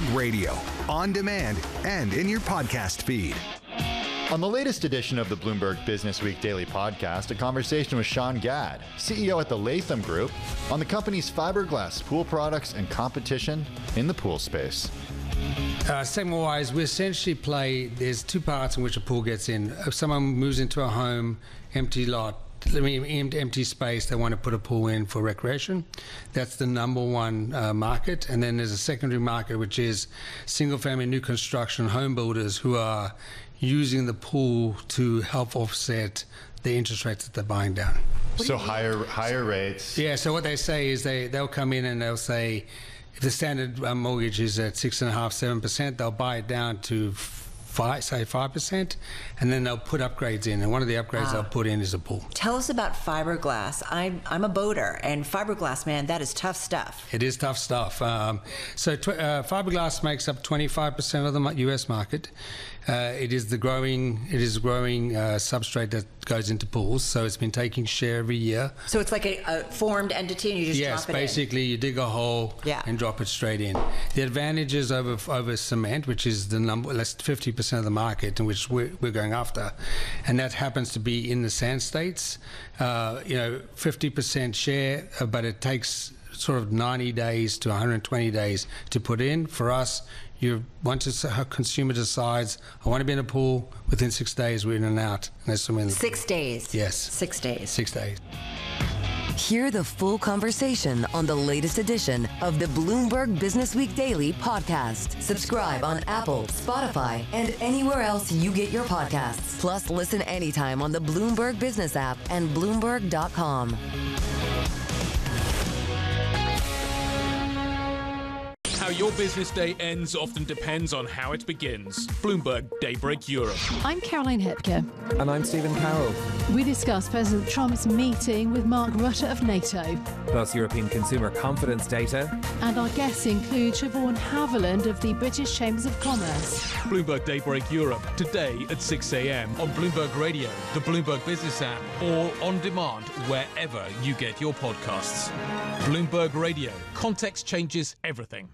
Radio, on demand and in your podcast feed. On the latest edition of the Bloomberg Business Week Daily Podcast, a conversation with Sean Gadd, CEO at the Latham Group, on the company's fiberglass pool products and competition in the pool space. Segment-wise, we essentially play, there's two parts in which a pool gets in. If someone moves into a home, empty lot, empty space, they want to put a pool in for recreation. That's the number one market. And then there's a secondary market, which is single-family new construction home builders who are using the pool to help offset the interest rates that they're buying down. So higher rates. Yeah, so what they say is they'll come in and they'll say, if the standard mortgage is at 6.5%, 7%, they'll buy it down to 5%, and then they'll put upgrades in. And one of the upgrades they'll put in is a pool. Tell us about fiberglass. I'm a boater, and fiberglass, man, that is tough stuff. It is tough stuff. Fiberglass makes up 25% of the U.S. market. It is a growing substrate that goes into pools, so it's been taking share every year. So it's like a formed entity, and you just drop it in? Yes, basically you dig a hole and drop it straight in. The advantages over cement, which is less 50% of the market in which we're going after, and that happens to be in the sand states. 50% share, but it takes sort of 90 days to 120 days to put in. For us, once a consumer decides, I want to be in a pool, within 6 days we're in and out. And that's 6 days? Yes. 6 days. 6 days. Hear the full conversation on the latest edition of the Bloomberg Business Week Daily Podcast. Subscribe on Apple, Spotify, and anywhere else you get your podcasts. Plus, listen anytime on the Bloomberg Business app and Bloomberg.com. How your business day ends often depends on how it begins. Bloomberg Daybreak Europe. I'm Caroline Hepker. And I'm Stephen Carroll. We discuss President Trump's meeting with Mark Rutte of NATO. Plus European consumer confidence data. And our guests include Siobhan Haviland of the British Chambers of Commerce. Bloomberg Daybreak Europe, today at 6 a.m. on Bloomberg Radio, the Bloomberg Business app, or on demand wherever you get your podcasts. Bloomberg Radio. Context changes everything.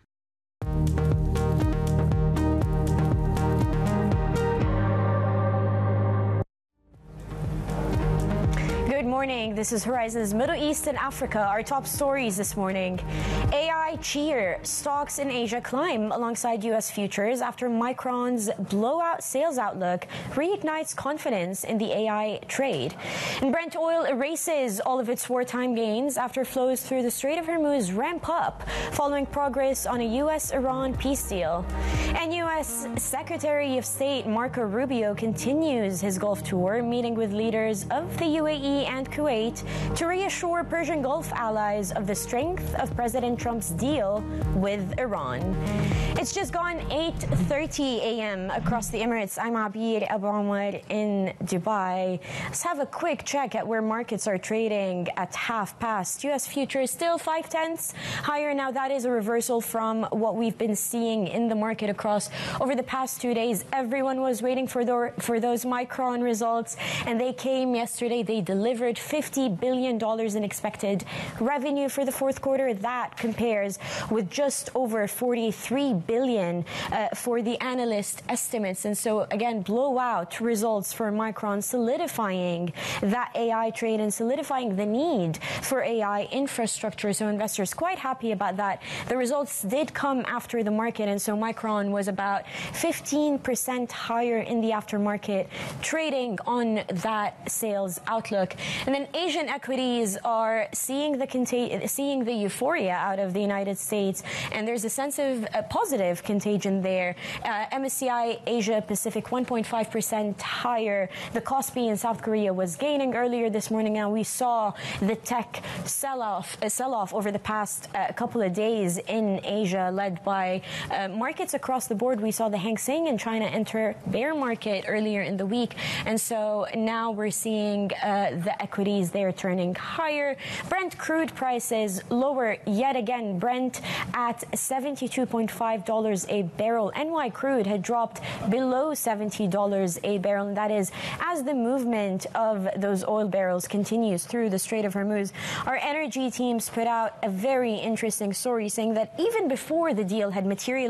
Good morning. This is Horizon's Middle East and Africa. Our top stories this morning. AI cheer. Stocks in Asia climb alongside U.S. futures after Micron's blowout sales outlook reignites confidence in the AI trade. And Brent oil erases all of its wartime gains after flows through the Strait of Hormuz ramp up following progress on a U.S.-Iran peace deal. And U.S. Secretary of State Marco Rubio continues his Gulf tour, meeting with leaders of the UAE and Kuwait to reassure Persian Gulf allies of the strength of President Trump's deal with Iran. It's just gone 8:30 a.m. across the Emirates. I'm Abir Abu Omar in Dubai. Let's have a quick check at where markets are trading at 5:30. U.S. futures still 0.5 higher. Now that is a reversal from what we've been seeing in the market across over the past 2 days. Everyone was waiting for those Micron results, and they came yesterday. They delivered $50 billion in expected revenue for the fourth quarter. That compares with just over $43 billion for the analyst estimates. And so, again, blowout results for Micron, solidifying that AI trade and solidifying the need for AI infrastructure. So investors quite happy about that. The results did come after the market, and so Micron was about 15% higher in the aftermarket, trading on that sales outlook. And then Asian equities are seeing the euphoria out of the United States, and there's a sense of positive contagion there. MSCI Asia Pacific 1.5% higher. The Kospi in South Korea was gaining earlier this morning. Now we saw the tech sell-off over the past couple of days in Asia, led by markets across the board. We saw the Hang Seng in China enter bear market earlier in the week, and so now we're seeing the equities there turning higher. Brent crude prices lower yet again. Brent at $72.5 a barrel. NY crude had dropped below $70 a barrel, and that is as the movement of those oil barrels continues through the Strait of Hormuz. Our energy teams put out a very interesting story saying that even before the deal had materialized,